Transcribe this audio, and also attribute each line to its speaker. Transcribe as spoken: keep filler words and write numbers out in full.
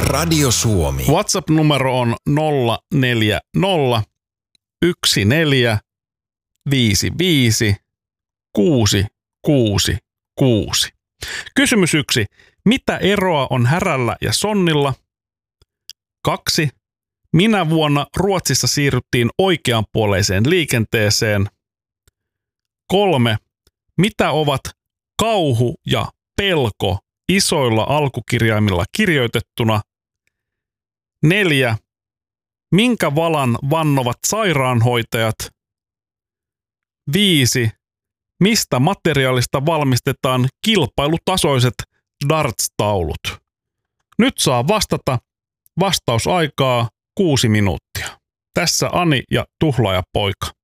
Speaker 1: Radio Suomi.
Speaker 2: WhatsApp-numero on nolla neljä nolla yksi neljä viisi viisi kuusi kuusi kuusi. Kysymys yksi. Mitä eroa on härällä ja sonnilla? Kaksi. Minä vuonna Ruotsissa siirryttiin oikeanpuoleiseen liikenteeseen? Kolme. Mitä ovat kauhu ja pelko isoilla alkukirjaimilla kirjoitettuna? Neljä. Minkä valan vannovat sairaanhoitajat? Viisi. Mistä materiaalista valmistetaan kilpailutasoiset darts-taulut? Nyt saa vastata. Vastausaikaa kuusi minuuttia. Tässä Ani ja Tuhlaajapoika.